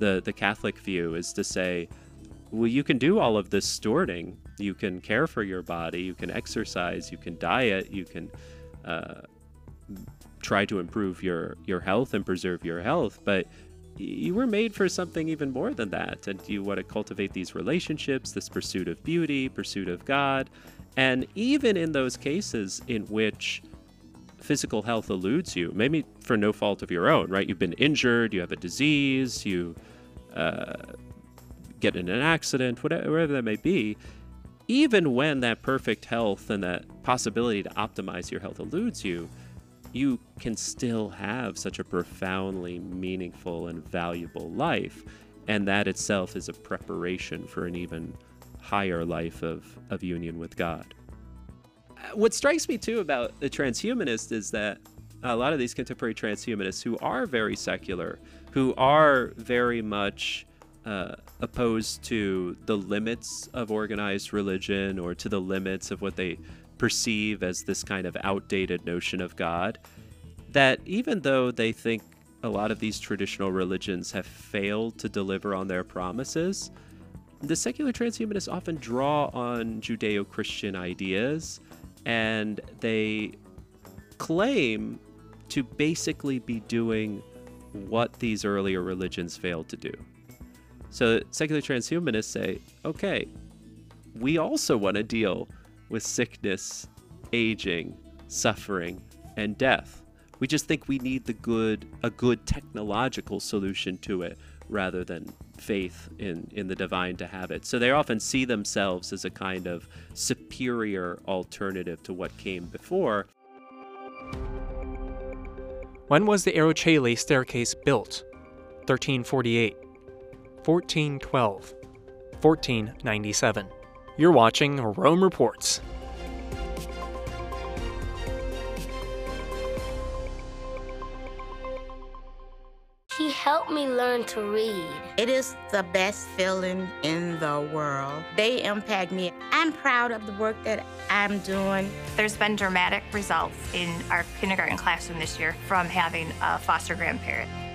the Catholic view is to say, well, you can do all of this stewarding. You can care for your body, you can exercise, you can diet, you can try to improve your health and preserve your health, but you were made for something even more than that. And you want to cultivate these relationships, this pursuit of beauty, pursuit of God. And even in those cases in which physical health eludes you, maybe for no fault of your own, right? You've been injured, you have a disease, you get in an accident, whatever that may be, even when that perfect health and that possibility to optimize your health eludes you, you can still have such a profoundly meaningful and valuable life. And that itself is a preparation for an even higher life of union with God. What strikes me too about the transhumanist is that a lot of these contemporary transhumanists who are very secular, who are very much opposed to the limits of organized religion or to the limits of what they perceive as this kind of outdated notion of God, that even though they think a lot of these traditional religions have failed to deliver on their promises, the secular transhumanists often draw on Judeo-Christian ideas, and they claim to basically be doing what these earlier religions failed to do. So secular transhumanists say, okay, we also want to deal with sickness, aging, suffering, and death. We just think we need a good technological solution to it rather than faith in the divine to have it. So they often see themselves as a kind of superior alternative to what came before. When was the Araceli staircase built? 1348, 1412, 1497. You're watching Rome Reports. He helped me learn to read. It is the best feeling in the world. They impact me. I'm proud of the work that I'm doing. There's been dramatic results in our kindergarten classroom this year from having a foster grandparent.